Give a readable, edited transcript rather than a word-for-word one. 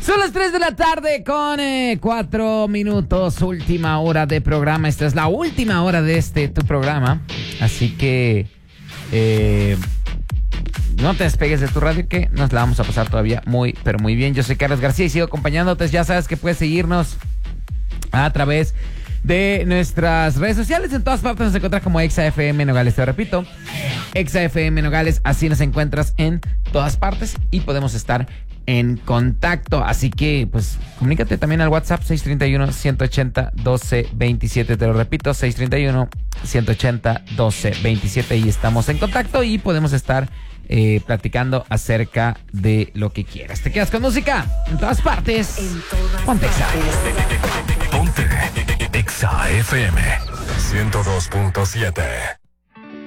Son las 3 de la tarde con 4 minutos, última hora de programa. Esta es la última hora de tu programa. Así que no te despegues de tu radio, que nos la vamos a pasar todavía muy, pero muy bien. Yo soy Carlos García y sigo acompañándote. Ya sabes que puedes seguirnos a través de nuestras redes sociales. En todas partes nos encuentras como ExaFM Nogales. Te repito, ExaFM Nogales. Así nos encuentras en todas partes y podemos estar en contacto. Así que, pues, comunícate también al WhatsApp 631-180-12-27. Te lo repito, 631-180-12-27. Y estamos en contacto y podemos estar platicando acerca de lo que quieras. Te quedas con música en todas partes. Ponte Exa. Ponte Exa FM 102.7.